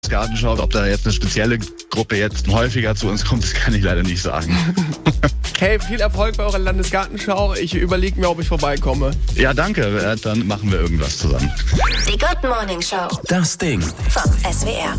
Landesgartenschau. Ob da jetzt eine spezielle Gruppe jetzt häufiger zu uns kommt, das kann ich leider nicht sagen. Hey, viel Erfolg bei eurer Landesgartenschau. Ich überlege mir, ob ich vorbeikomme. Ja, danke. Dann machen wir irgendwas zusammen. Die Good Morning Show. Das Ding. Vom SWR.